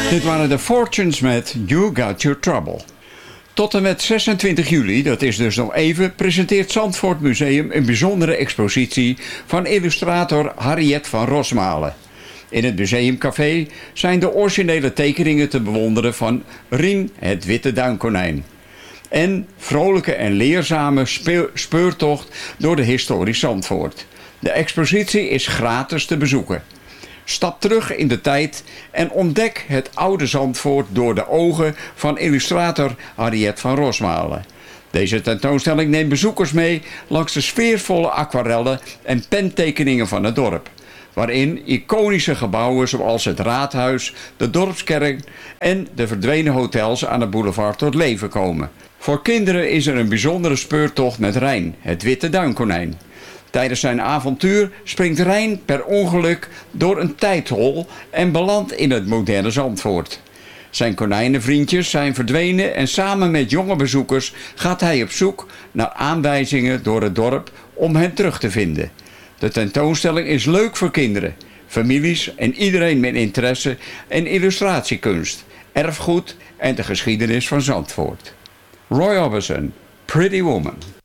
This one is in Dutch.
Dit waren de Fortunes met You Got Your Trouble. Tot en met 26 juli, dat is dus nog even, presenteert Zandvoort Museum een bijzondere expositie van illustrator Harriet van Rosmalen. In het museumcafé zijn de originele tekeningen te bewonderen van Rien het witte duinkonijn. En vrolijke en leerzame speurtocht door de historisch Zandvoort. De expositie is gratis te bezoeken. Stap terug in de tijd en ontdek het oude Zandvoort door de ogen van illustrator Harriet van Rosmalen. Deze tentoonstelling neemt bezoekers mee langs de sfeervolle aquarellen en pentekeningen van het dorp, waarin iconische gebouwen zoals het raadhuis, de dorpskerk en de verdwenen hotels aan de boulevard tot leven komen. Voor kinderen is er een bijzondere speurtocht met Rijn, het witte duinkonijn. Tijdens zijn avontuur springt Rijn per ongeluk door een tijdhol en belandt in het moderne Zandvoort. Zijn konijnenvriendjes zijn verdwenen en samen met jonge bezoekers gaat hij op zoek naar aanwijzingen door het dorp om hen terug te vinden. De tentoonstelling is leuk voor kinderen, families en iedereen met interesse in illustratiekunst, erfgoed en de geschiedenis van Zandvoort. Roy Orbison, Pretty Woman.